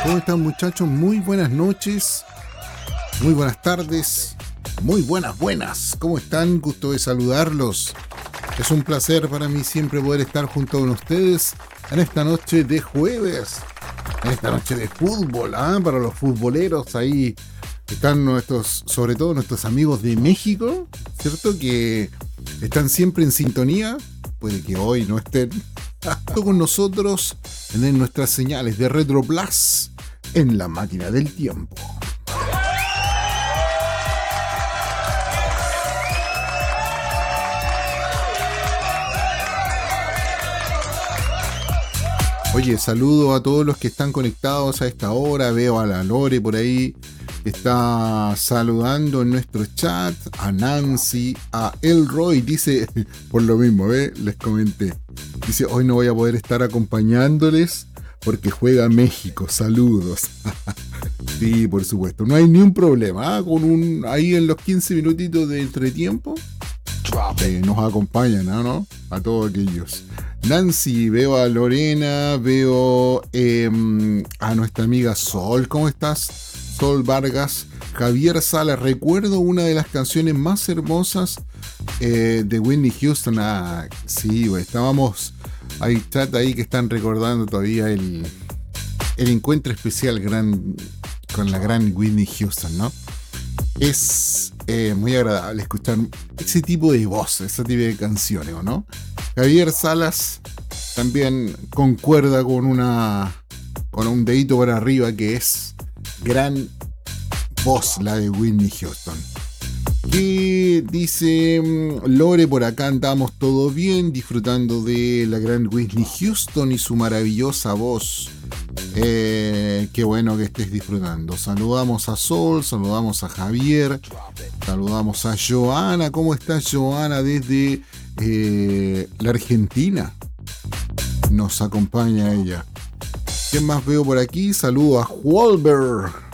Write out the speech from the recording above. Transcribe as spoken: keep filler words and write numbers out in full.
¿Cómo están, muchachos? Muy buenas noches, muy buenas tardes, muy buenas, buenas. ¿Cómo están? Gusto de saludarlos. Es un placer para mí siempre poder estar junto con ustedes en esta noche de jueves, en esta noche de fútbol, ¿ah? Para los futboleros ahí están nuestros, sobre todo nuestros amigos de México, ¿cierto? Que están siempre en sintonía. Puede que hoy no estén con nosotros en nuestras señales de Retro Plus en la máquina del tiempo. Oye, saludo a todos los que están conectados a esta hora. Veo a la Lore por ahí, está saludando en nuestro chat, a Nancy, a Elroy, dice, por lo mismo, ¿eh? Les comenté. Dice, hoy no voy a poder estar acompañándoles porque juega México, saludos. Sí, por supuesto, no hay ni un problema, ¿eh? Con un, ahí en los quince minutitos de entretiempo, eh, nos acompañan, ¿no? ¿no? A todos aquellos. Nancy, veo a Lorena, veo eh, a nuestra amiga Sol, ¿cómo estás? Sol Vargas, Javier Sala, recuerdo una de las canciones más hermosas eh, de Whitney Houston. Ah, sí, estábamos, hay chat ahí que están recordando todavía el, el encuentro especial gran, con la gran Whitney Houston, ¿no? Es eh, muy agradable escuchar ese tipo de voz, ese tipo de canciones, ¿no? Javier Salas también concuerda con una con un dedito para arriba que es gran voz la de Whitney Houston. Que dice Lore, por acá andamos todo bien, disfrutando de la gran Whitney Houston y su maravillosa voz. Eh, qué bueno que estés disfrutando. Saludamos a Sol, saludamos a Javier, saludamos a Joana. ¿Cómo estás, Joana? Desde eh, la Argentina nos acompaña ella. ¿Quién más veo por aquí? Saludo a Wolver.